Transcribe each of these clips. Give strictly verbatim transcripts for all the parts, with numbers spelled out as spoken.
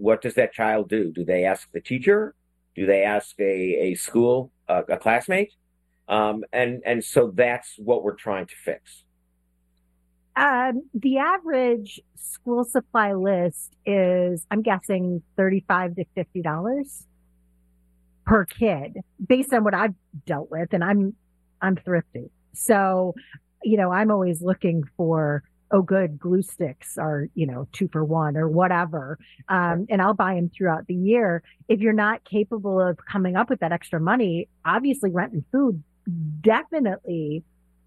what does that child do? Do they ask the teacher? Do they ask a, a school, uh, a classmate? Um, and, and so that's what we're trying to fix. Um, the average school supply list is, I'm guessing, thirty-five to fifty dollars per kid, based on what I've dealt with, and I'm I'm thrifty. So, you know, I'm always looking for, oh, good, glue sticks are, you know, two for one or whatever. Um, and I'll buy them throughout the year. If you're not capable of coming up with that extra money, obviously rent and food definitely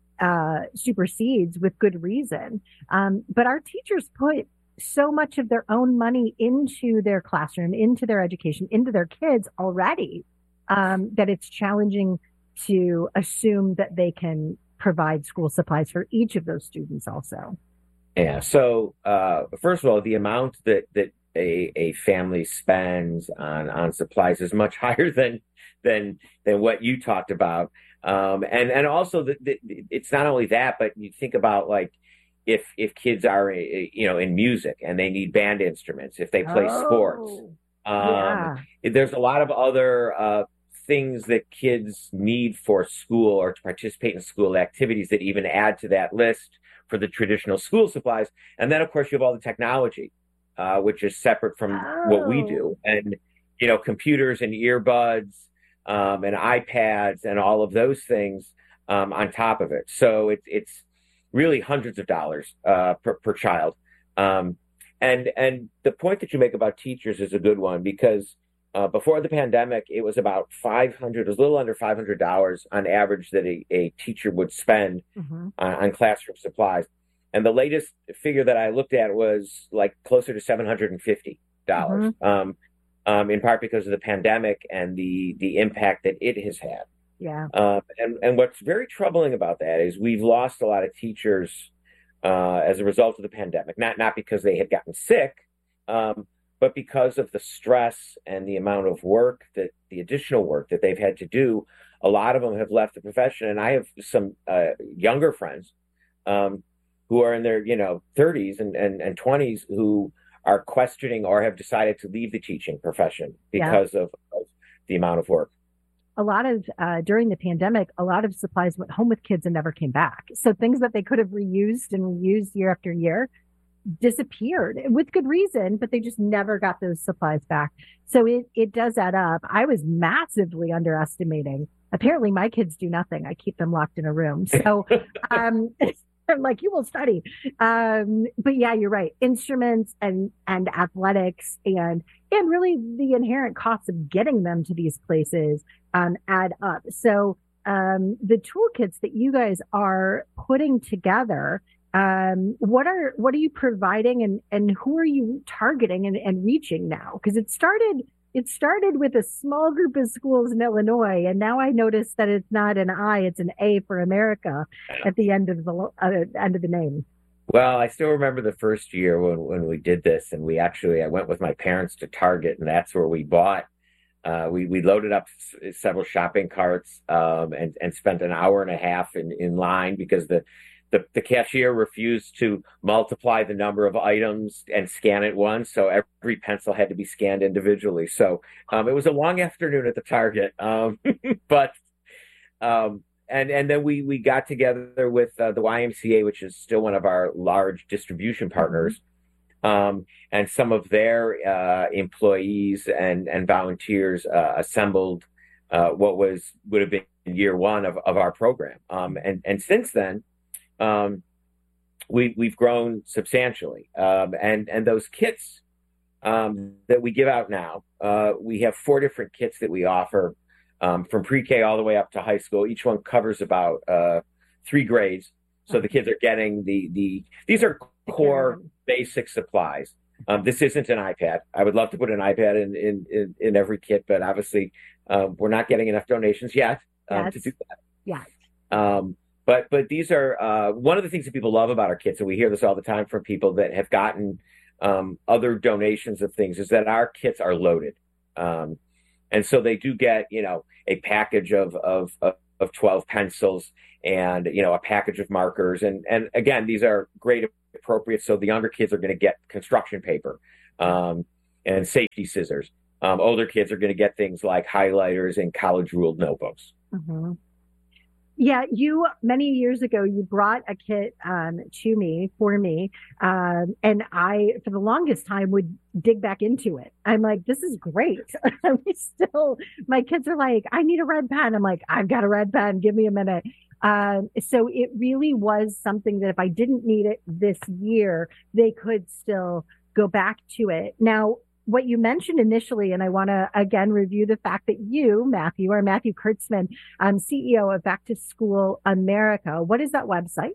uh, supersedes with good reason. Um, but our teachers put so much of their own money into their classroom, into their education, into their kids already, um, that it's challenging to assume that they can provide school supplies for each of those students also. Yeah. So, uh, first of all, the amount that that a a family spends on on supplies is much higher than than than what you talked about. Um, and and also the, the, it's not only that, but you think about like if if kids are eh, you know in music and they need band instruments, if they play sports, Oh, um, yeah. there's a lot of other uh, things that kids need for school or to participate in school activities that even add to that list for the traditional school supplies. And then, of course, you have all the technology, uh, which is separate from what we Oh, do. And, you know, computers and earbuds um, and iPads and all of those things um, on top of it. So it's it's really hundreds of dollars uh, per, per child. Um, and and the point that you make about teachers is a good one because uh, before the pandemic, it was about five hundred, it was a little under five hundred dollars on average that a, a teacher would spend hmm on, on classroom supplies. And the latest figure that I looked at was like closer to seven hundred fifty dollars, hmm um, um, in part because of the pandemic and the the impact that it has had. yeah. Um, and, and what's very troubling about that is we've lost a lot of teachers uh, as a result of the pandemic, not not because they had gotten sick, um, but because of the stress and the amount of work that the additional work that they've had to do. A lot of them have left the profession, and I have some uh, younger friends um, who are in their you know thirties and, and, and twenties who are questioning or have decided to leave the teaching profession Yeah. because of, of the amount of work. A lot of uh, during the pandemic, a lot of supplies went home with kids and never came back. So things that they could have reused and reused year after year disappeared with good reason, but they just never got those supplies back. So it it does add up. I was massively underestimating. Apparently, my kids do nothing. I keep them locked in a room. So um, I'm like, you will study. Um, but yeah, you're right. Instruments and and athletics and and really the inherent costs of getting them to these places um, add up. So um, the toolkits that you guys are putting together, um, what are what are you providing and and who are you targeting and, and reaching now? Because it started it started with a small group of schools in Illinois, and now I notice that it's not an I, it's an A for America at the end of the uh, end of the name. Well, I still remember the first year when, when we did this, and we actually I went with my parents to Target, and that's where we bought. Uh, we we loaded up s- several shopping carts um, and and spent an hour and a half in, in line because the, the the cashier refused to multiply the number of items and scan it once, so every pencil had to be scanned individually. So um, it was a long afternoon at the Target, um, but um, and and then we we got together with uh, the Y M C A, which is still one of our large distribution Mhm. partners, um, and some of their uh, employees and and volunteers uh, assembled uh, what was would have been year one of, of our program. Um, and and since then, um, we we've grown substantially. Um, and and those kits um, that we give out now. Uh, we have four different kits that we offer um, from pre-K all the way up to high school. Each one covers about uh, three grades, so the Okay. kids are getting the the these are Take care of core them. basic supplies. Um, this isn't an iPad. I would love to put an iPad in in in, in every kit, but obviously um, we're not getting enough donations yet um, to do Yes. Yes. that. Um, but but these are uh, one of the things that people love about our kits, and we hear this all the time from people that have gotten um, other donations of things, is that our kits are loaded. Um, and so they do get, you know, a package of, of, of, of twelve pencils and, you know, a package of markers. And, and again, these are grade appropriate. So the younger kids are going to get construction paper, um, and safety scissors. Um, older kids are going to get things like highlighters and college ruled notebooks. Mm-hmm. Yeah, you many years ago you brought a kit um, to me for me, um, and I for the longest time would dig back into it. I'm like, this is great. We still, my kids are like, I need a red pen. I'm like, I've got a red pen. Give me a minute. Um, so it really was something that if I didn't need it this year, they could still go back to it. Now, what you mentioned initially, and I want to again review the fact that you, Matthew, are Matthew Kurtzman, um, C E O of Back to School America. What is that website?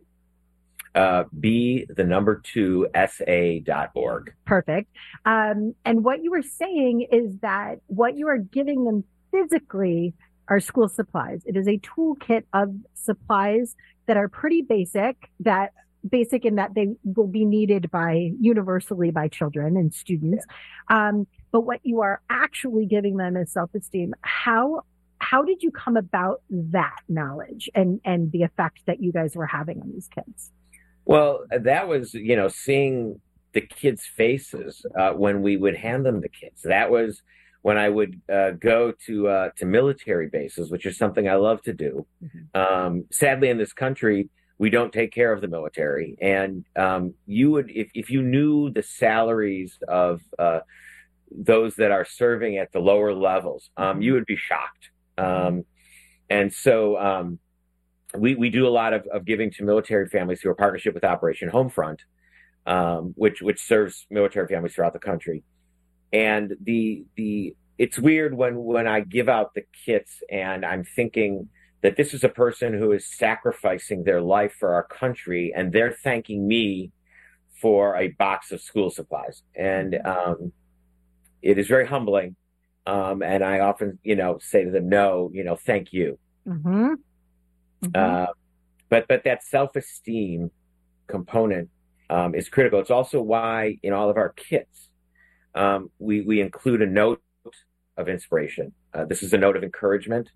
Uh, be the number two S A dot org. Perfect. Um, and what you were saying is that what you are giving them physically are school supplies. It is a toolkit of supplies that are pretty basic, that basic in that they will be needed by universally by children and students. Yeah. Um, but what you are actually giving them is self-esteem. How, how did you come about that knowledge and, and the effect that you guys were having on these kids? Well, that was, you know, seeing the kids' faces uh, when we would hand them the kits. That was when I would uh, go to uh, to military bases, which is something I love to do. Mm-hmm. Um, sadly, in this country, we don't take care of the military. And um, you would, if, if you knew the salaries of uh, those that are serving at the lower levels, um, you would be shocked. Um, and so um, we, we do a lot of, of giving to military families through a partnership with Operation Homefront, um, which, which serves military families throughout the country. And the, the, it's weird when, when I give out the kits and I'm thinking that this is a person who is sacrificing their life for our country, and they're thanking me for a box of school supplies. And um, it is very humbling. Um, and I often, you know, say to them, no, you know, thank you. Mm-hmm. Mm-hmm. Uh, but but that self-esteem component um, is critical. It's also why in all of our kits, um, we, we include a note of inspiration. Uh, this is a note of encouragement.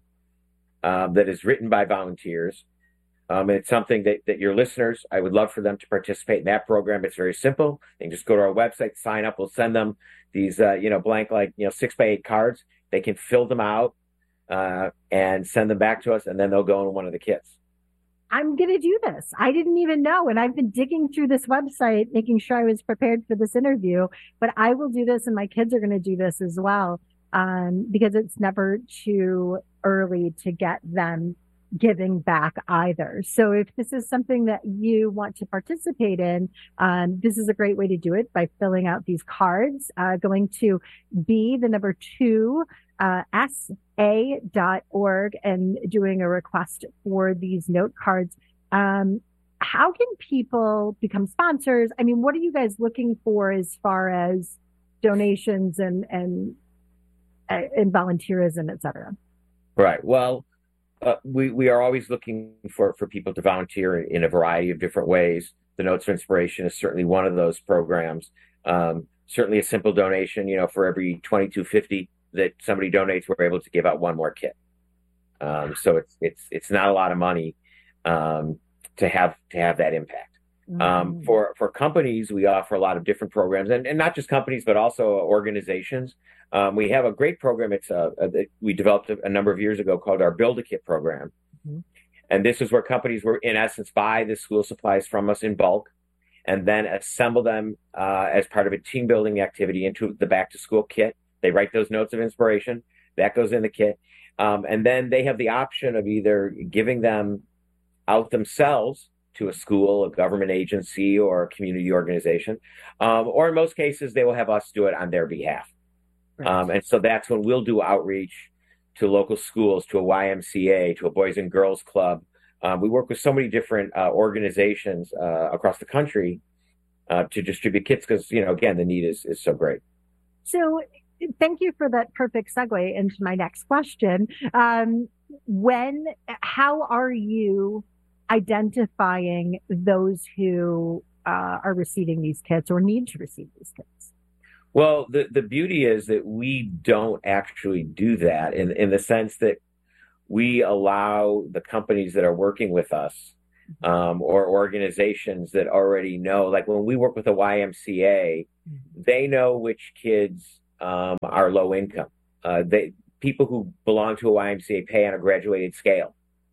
Um, that is written by volunteers. Um, and it's something that, that your listeners, I would love for them to participate in that program. It's very simple. They can just go to our website, sign up. We'll send them these, uh, you know, blank, like, you know, six by eight cards. They can fill them out uh, and send them back to us, and then they'll go in one of the kits. I'm going to do this. I didn't even know. And I've been digging through this website, making sure I was prepared for this interview, but I will do this, and my kids are going to do this as well. Um, because it's never too early to get them giving back either. So if this is something that you want to participate in, um, this is a great way to do it by filling out these cards, uh, going to be the number two, uh, S A dot org and doing a request for these note cards. Um, how can people become sponsors? I mean, what are you guys looking for as far as donations and, and, and volunteerism, et cetera? Right. Well, uh, we, we are always looking for, for people to volunteer in a variety of different ways. The Notes of Inspiration is certainly one of those programs. Um, certainly a simple donation, you know, for every twenty-two fifty that somebody donates, we're able to give out one more kit. Um, so it's, it's, it's not a lot of money um, to have, to have that impact. Mm-hmm. Um, for, for companies, we offer a lot of different programs, and, and not just companies, but also organizations. Um, we have a great program. It's a, a we developed a, a number of years ago called our Build a Kit program. Mm-hmm. And this is where companies were, in essence, buy the school supplies from us in bulk and then assemble them uh, as part of a team building activity into the back to school kit. They write those notes of inspiration. That goes in the kit. Um, and then they have the option of either giving them out themselves to a school, a government agency, or a community organization. Um, or in most cases, they will have us do it on their behalf. Right. Um, and so that's when we'll do outreach to local schools, to a Y M C A, to a Boys and Girls Club. Um, we work with so many different uh, organizations uh, across the country uh, to distribute kits because, you know, again, the need is, is so great. So thank you for that perfect segue into my next question. Um, when, how are you identifying those who uh, are receiving these kits or need to receive these kits? Well, the, the beauty is that we don't actually do that in, in the sense that we allow the companies that are working with us um, or organizations that already know, like when we work with a Y M C A, they know which kids um, are low income. Uh, they people who belong to a Y M C A pay on a graduated scale.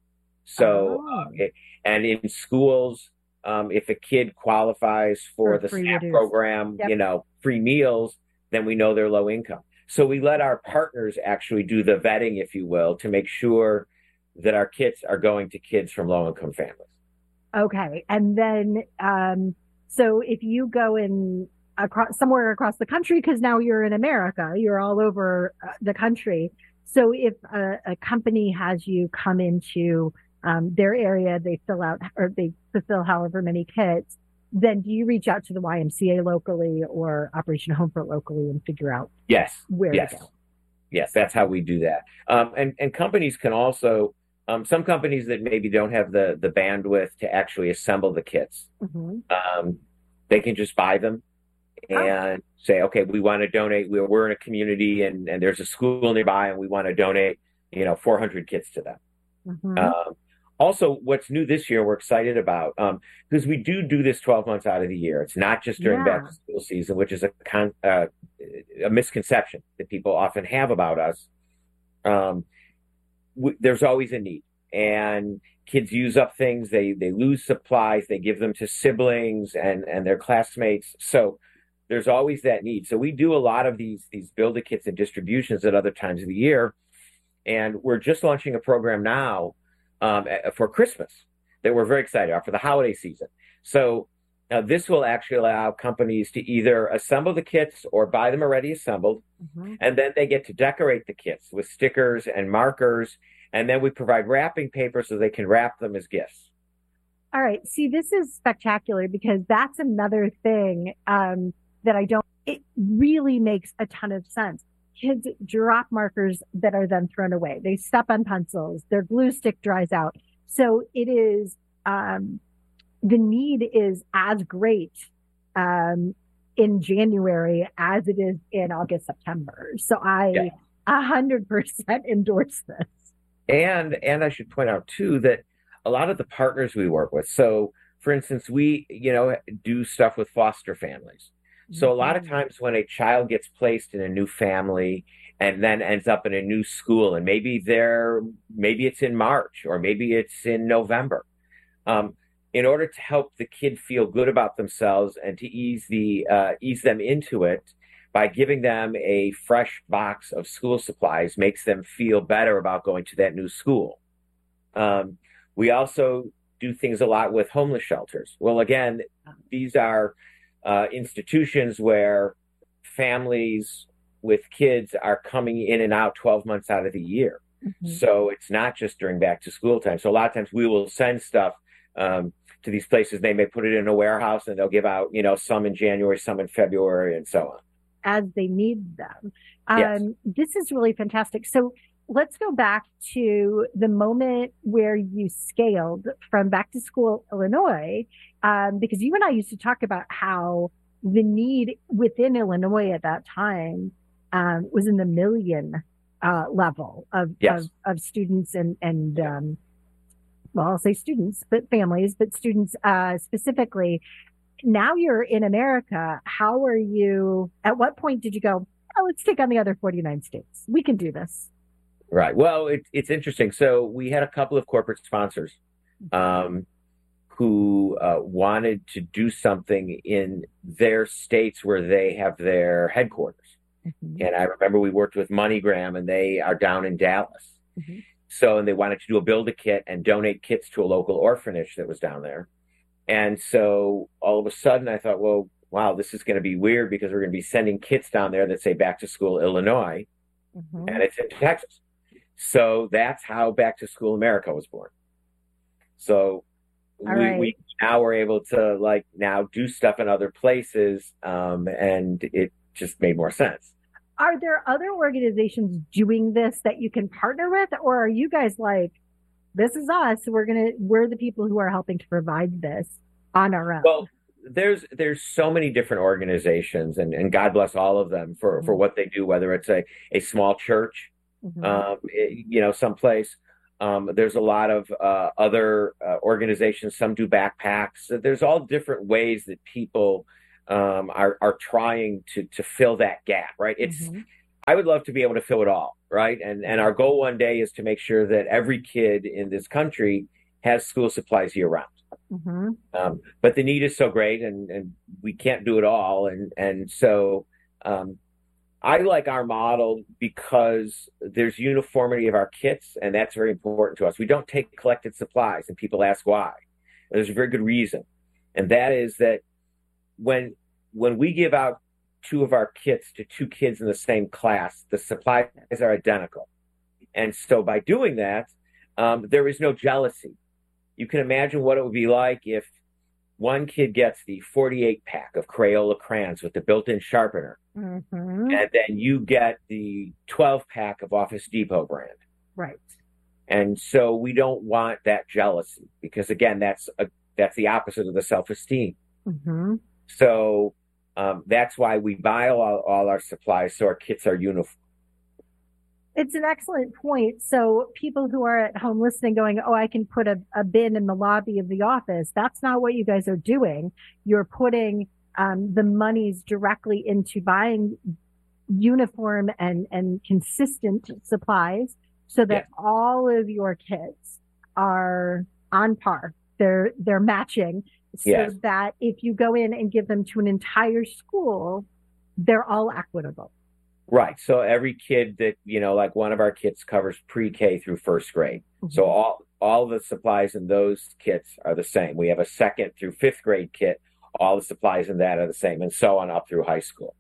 So, uh, Oh, it, and in schools, um, if a kid qualifies for for the free SNAP reduced. program, Yep. you know, free meals, then we know they're low income. So we let our partners actually do the vetting, if you will, to make sure that our kits are going to kids from low income families. Okay. And then, um, so if you go in across somewhere across the country, because now you're in America, you're all over uh, the country. So if a, a company has you come into um, their area, they fill out or they fulfill however many kits, then do you reach out to the Y M C A locally or Operation Home Front locally and figure out Yes, where to yes, go? yes. That's how we do that. Um, and and companies can also um, some companies that maybe don't have the the bandwidth to actually assemble the kits, Hmm. um, they can just buy them Oh, and say, okay, we want to donate. We're, we're in a community and, and there's a school nearby and we want to donate, you know, four hundred kits to them. hmm. Um, Also, what's new this year, we're excited about um, because we do do this twelve months out of the year. It's not just during back Yeah. to school season, which is a con uh, a misconception that people often have about us. Um, w there's always a need, and kids use up things. They they lose supplies. They give them to siblings and and their classmates. So there's always that need. So we do a lot of these these build a kits and distributions at other times of the year, and we're just launching a program now um, for Christmas that we're very excited about for the holiday season. So uh, this will actually allow companies to either assemble the kits or buy them already assembled, Hmm. and then they get to decorate the kits with stickers and markers, and then we provide wrapping paper so they can wrap them as gifts. All right. See, this is spectacular because that's another thing um, that I don't, it really makes a ton of sense. Kids drop markers that are then thrown away. They step on pencils, their glue stick dries out. So it is, um, the need is as great um, in January as it is in August, September. So Yeah. I a hundred percent endorse this. And and I should point out too that a lot of the partners we work with, so for instance, we, you know, do stuff with foster families. So a lot of Mhm. times when a child gets placed in a new family and then ends up in a new school, and maybe they're maybe it's in March or maybe it's in November, um, in order to help the kid feel good about themselves and to ease the uh, ease them into it by giving them a fresh box of school supplies makes them feel better about going to that new school. Um, we also do things a lot with homeless shelters. Well, again, these are uh, institutions where families with kids are coming in and out twelve months out of the year. Mhm. So it's not just during back to school time. So a lot of times we will send stuff um, to these places. They may put it in a warehouse and they'll give out, you know, some in January, some in February, and so on. As they need them. Yes. Um, this is really fantastic. So let's go back to the moment where you scaled from back to school Illinois, um, because you and I used to talk about how the need within Illinois at that time um, was in the million uh, level of, of Yes. of students and and um, well, I'll say students, but families, but students uh, specifically. Now you're in America. How are you? At what point did you go, oh, let's take on the other forty-nine states? We can do this. Right. Well, it, it's interesting. So we had a couple of corporate sponsors um, who uh, wanted to do something in their states where they have their headquarters. Mhm. And I remember we worked with MoneyGram, and they are down in Dallas. Mhm. So, and they wanted to do a build a kit and donate kits to a local orphanage that was down there. And so all of a sudden I thought, well, wow, this is going to be weird because we're going to be sending kits down there that say back to school Illinois, and Mhm. it's in Texas. So that's how Back to School America was born. So All we right. we now we're able to like now do stuff in other places, um, and it just made more sense. Are there other organizations doing this that you can partner with, or are you guys like, this is us. We're gonna we're the people who are helping to provide this on our own. Well, there's there's so many different organizations, and and God bless all of them for for Mhm. what they do, whether it's a a small church, Mhm. um, it- you know, someplace. Um, there's a lot of uh, other uh, organizations. Some do backpacks. So there's all different ways that people um, are are trying to to fill that gap, right? It's Mm-hmm. I would love to be able to fill it all, right? And and our goal one day is to make sure that every kid in this country has school supplies year round. Mm-hmm. Um, but the need is so great, and and we can't do it all, and and so um, I like our model because there's uniformity of our kits, and that's very important to us. We don't take collected supplies, and people ask why. There's a very good reason, and that is that when when we give out two of our kits to two kids in the same class, the supplies are identical. And so by doing that, um, there is no jealousy. You can imagine what it would be like if one kid gets the forty-eight pack of Crayola crayons with the built-in sharpener, Mm-hmm. and then you get the twelve pack of Office Depot brand. Right. And so we don't want that jealousy because again, that's a, that's the opposite of the self-esteem. Mm-hmm. So um, that's why we buy all, all our supplies so our kits are uniform. It's an excellent point. So people who are at home listening going, oh, I can put a, a bin in the lobby of the office. That's not what you guys are doing. You're putting um, the monies directly into buying uniform and, and consistent supplies so that Yes. all of your kids are on par. They're, they're matching so Yes. that if you go in and give them to an entire school, they're all equitable. Right. So every kid that, you know, like one of our kits covers pre-K through first grade. So all all the supplies in those kits are the same. We have a second through fifth grade kit. All the supplies in that are the same, and so on up through high school.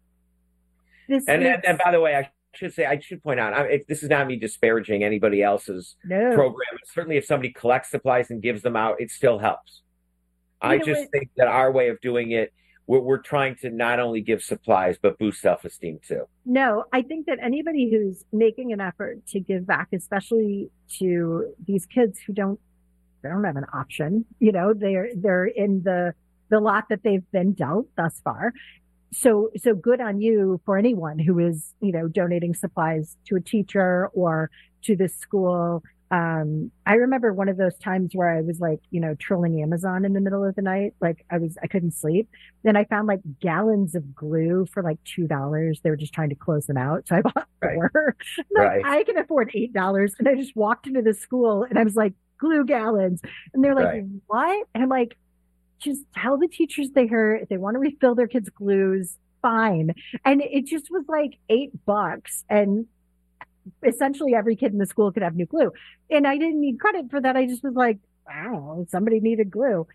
This And makes, and, and by the way, I should say I should point out, I, it, this is not me disparaging anybody else's no. program. Certainly, if somebody collects supplies and gives them out, it still helps. You I know just what? think that our way of doing it, we're, we're trying to not only give supplies but boost self-esteem too. No, I think that anybody who's making an effort to give back, especially to these kids who don't, they don't have an option, you know, they're, they're in the, the lot that they've been dealt thus far. So, so good on you for anyone who is, you know, donating supplies to a teacher or to the school. Um, I remember one of those times where I was like, you know, trolling Amazon in the middle of the night. Like I was, I couldn't sleep. Then I found like gallons of glue for like two dollars. They were just trying to close them out. So I bought Right. four. I'm like, Right. I can afford eight dollars. And I just walked into the school and I was like, glue gallons. And they're like, Right. what? And I'm like, just tell the teachers they're, if they want to refill their kids' glues, fine. And it just was like eight bucks. And essentially every kid in the school could have new glue. And I didn't need credit for that. I just was like, wow, somebody needed glue.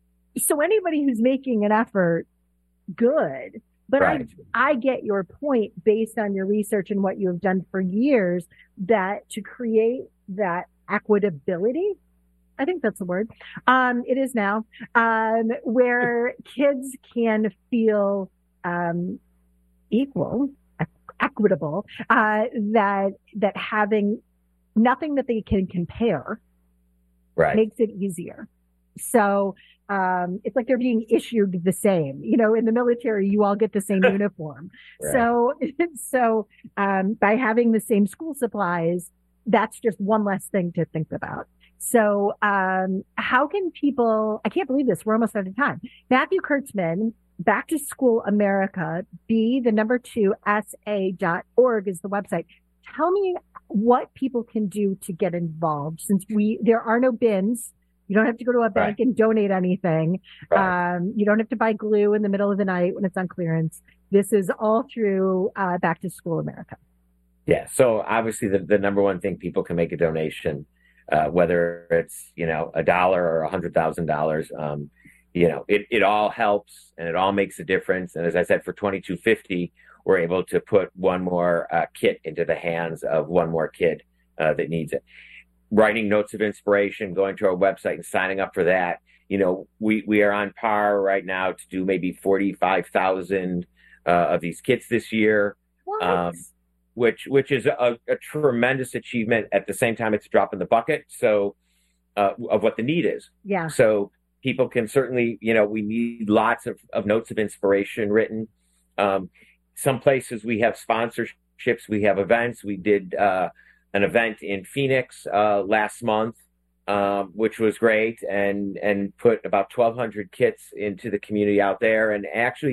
So anybody who's making an effort, good. But Right. I, I get your point based on your research and what you have done for years that to create that equitability, I think that's the word. Um, it is now, um, where kids can feel, um, equal, equitable, uh, that, that having nothing that they can compare Right. makes it easier. So, um, it's like they're being issued the same, you know, in the military, you all get the same uniform. Right. So, so, um, by having the same school supplies, that's just one less thing to think about. So, um, how can people, I can't believe this. We're almost out of time. Matthew Kurtzman, Back to School America, B, the number two, S A dot org is the website. Tell me what people can do to get involved since we, there are no bins. You don't have to go to a bank Right. and donate anything. Right. Um, you don't have to buy glue in the middle of the night when it's on clearance. This is all through, uh, Back to School America. Yeah. So obviously the, the number one thing people can make a donation, uh, whether it's, you know, a dollar or a hundred thousand dollars. Um, you know, it, it all helps and it all makes a difference. And as I said, for twenty-two fifty, we're able to put one more uh, kit into the hands of one more kid uh, that needs it. Writing notes of inspiration, going to our website and signing up for that. You know, we, we are on par right now to do maybe forty-five thousand uh, of these kits this year. What? Um, which which is a, a tremendous achievement. At the same time, it's a drop in the bucket. So uh, of what the need is. Yeah. So people can certainly, you know, we need lots of, of notes of inspiration written. Um, some places we have sponsorships, we have events. We did uh, an event in Phoenix uh, last month, um, which was great, and and put about twelve hundred kits into the community out there. And actually,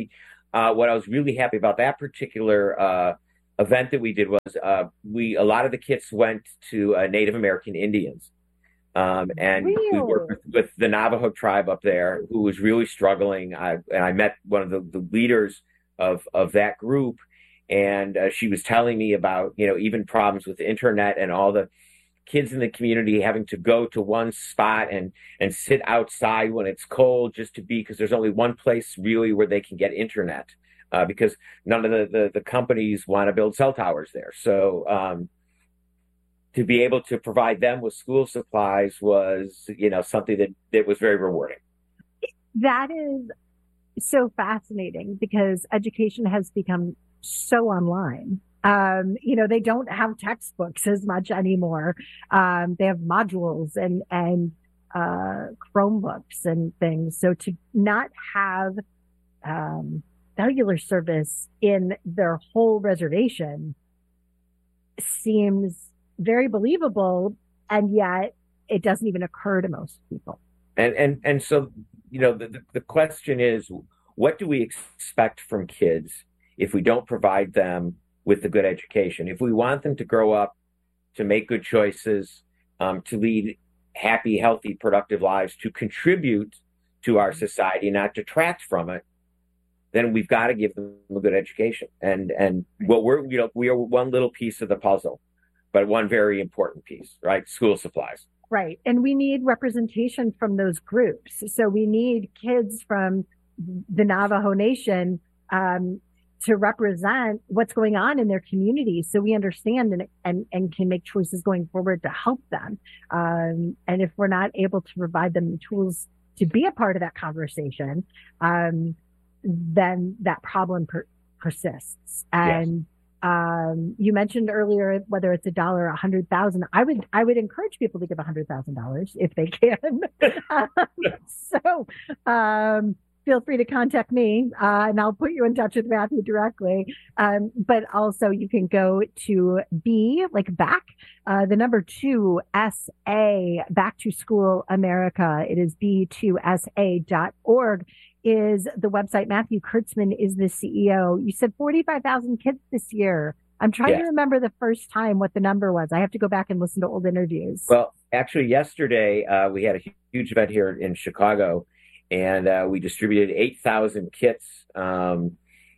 uh, what I was really happy about that particular uh, event that we did was uh, we a lot of the kids went to uh, Native American Indians. Um, and we worked Really? with, with the Navajo tribe up there who was really struggling. I, and I met one of the, the leaders of, of that group. And uh, she was telling me about, you know, even problems with the internet and all the kids in the community having to go to one spot and, and sit outside when it's cold just to be, because there's only one place really where they can get internet, uh, because none of the, the, the companies want to build cell towers there. So, um, to be able to provide them with school supplies was, you know, something that, that was very rewarding. That is so fascinating because education has become so online. Um, you know, they don't have textbooks as much anymore. Um, they have modules and, and, uh, Chromebooks and things. So to not have, um, cellular service in their whole reservation seems very believable, and yet it doesn't even occur to most people. And and and so, you know, the, the question is, what do we expect from kids if we don't provide them with a good education? If we want them to grow up to make good choices, um, to lead happy, healthy, productive lives, to contribute to our society, not detract from it, then we've got to give them a good education. And and what we're, you know, we are one little piece of the puzzle, but one very important piece, right? School supplies. Right. And we need representation from those groups. So we need kids from the Navajo Nation um, to represent what's going on in their community so we understand and, and, and can make choices going forward to help them. Um, and if we're not able to provide them the tools to be a part of that conversation, um, then that problem per- persists. And yes. um, you mentioned earlier whether it's a dollar or a hundred thousand. I would I would encourage people to give a hundred thousand dollars if they can. um, so um, feel free to contact me, uh, and I'll put you in touch with Matthew directly. Um, but also you can go to B like back, uh, the number two S A Back to School America. It is B two S A dot org. Is the website. Matthew Kurtzman is the C E O. You said forty-five thousand kids this year. I'm trying Yes. to remember the first time what the number was. I have to go back and listen to old interviews. Well, actually, yesterday uh, we had a huge event here in Chicago, and uh, we distributed eight thousand kits um,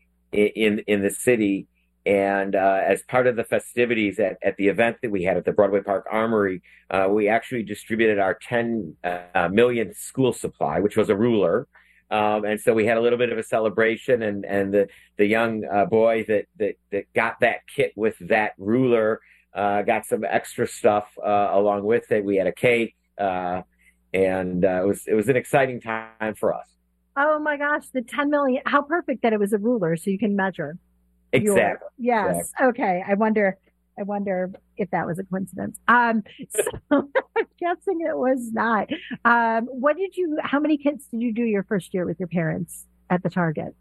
in in the city. And uh, as part of the festivities at, at the event that we had at the Broadway Park Armory, uh, we actually distributed our ten uh, millionth school supply, which was a ruler. Um, and so we had a little bit of a celebration, and, and the, the young uh, boy that, that, that got that kit with that ruler uh, got some extra stuff uh, along with it. We had a cake, uh, and uh, it was it was an exciting time for us. Oh my gosh, the ten million. How perfect that it was a ruler so you can measure. Exactly. Your, yes. Exactly. Okay. I wonder. I wonder if that was a coincidence. Um, so I'm guessing it was not. Um, what did you, how many kids did you do your first year with your parents at the Target?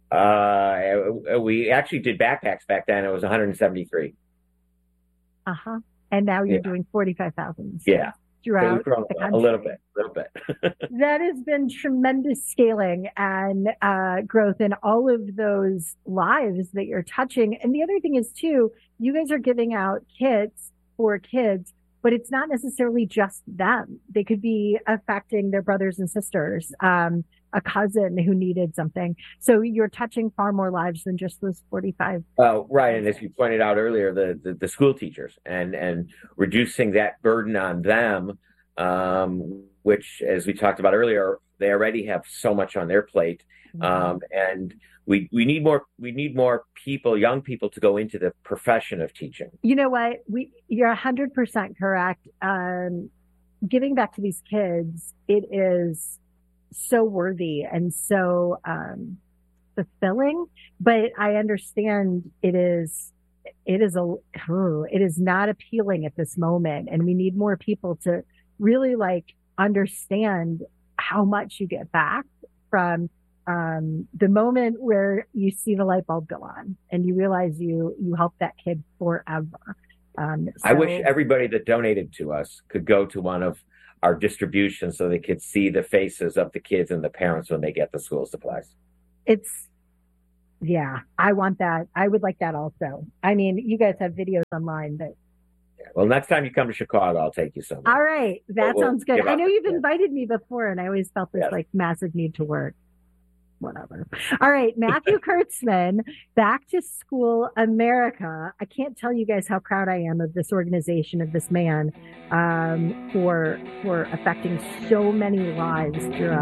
Uh, we actually did backpacks back then. It was one hundred seventy-three. Uh-huh. And now you're Yeah. doing forty-five thousand. Yeah. Throughout So the a country. little bit, a little bit. That has been tremendous scaling and uh, growth in all of those lives that you're touching. And the other thing is too, you guys are giving out kits for kids, but it's not necessarily just them. They could be affecting their brothers and sisters, um, a cousin who needed something. So you're touching far more lives than just those forty-five. Oh, right. And as you pointed out earlier, the, the, the school teachers and, and reducing that burden on them, um, which, as we talked about earlier, they already have so much on their plate. Um, and we, we need more, we need more people, young people to go into the profession of teaching. You know what? We, you're a hundred percent correct. Um, giving back to these kids, it is so worthy and so, um, fulfilling, but I understand it is, it is a, it is not appealing at this moment. And we need more people to really like understand how much you get back from, um, the moment where you see the light bulb go on and you realize you, you help that kid forever. Um, so, I wish everybody that donated to us could go to one of our distributions so they could see the faces of the kids and the parents when they get the school supplies. It's, Yeah, I want that. I would like that also. I mean, you guys have videos online that. Yeah. Well, next time you come to Chicago, I'll take you somewhere. All right, We'll, that we'll sounds good. give I up. know you've Yeah. invited me before, and I always felt this Yes. like massive need to work. Whatever. All right, Matthew Kurtzman, Back to School America. I can't tell you guys how proud I am of this organization, of this man, um, for for affecting so many lives throughout